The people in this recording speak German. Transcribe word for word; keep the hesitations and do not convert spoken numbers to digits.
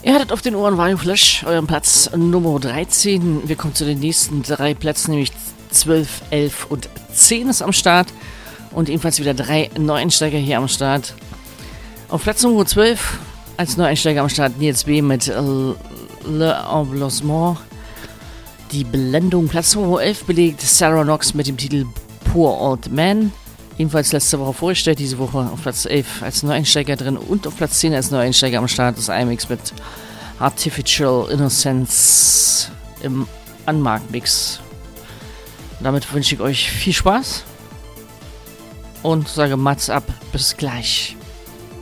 Ihr hattet auf den Ohren Vario Flash, euren Platz Nummer dreizehn. Wir kommen zu den nächsten drei Plätzen, nämlich zwölf, elf und zehn ist am Start. Und ebenfalls wieder drei Neueinsteiger hier am Start. Auf Platz Nummer zwölf als Neueinsteiger am Start Nils B. mit Le Emplacement. Die Blendung. Platz Nummer elf belegt Sarah Knox mit dem Titel Poor Old Man. Ebenfalls letzte Woche vorgestellt, diese Woche auf Platz elf als Neueinsteiger drin und auf Platz zehn als Neueinsteiger am Start ist I M X mit Artificial Innocence im Unmarked-Mix. Damit wünsche ich euch viel Spaß und sage Mats ab, bis gleich.